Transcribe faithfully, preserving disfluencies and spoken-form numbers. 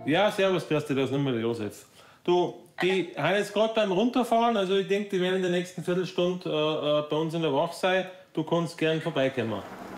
Ja, servus, grüß dich, das ist nicht mehr der Josef. Du, die haben jetzt gerade beim Runterfahren, also ich denke, die werden in der nächsten Viertelstunde äh, bei uns in der Wache sein. Du kannst gern vorbeikommen.